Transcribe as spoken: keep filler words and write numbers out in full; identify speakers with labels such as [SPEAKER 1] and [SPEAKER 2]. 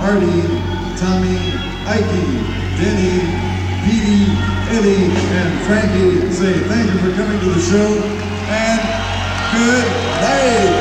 [SPEAKER 1] Marty, Tommy, Ike, Denny, Petey, Eddie, and Frankie say thank you for coming to the show, and good night.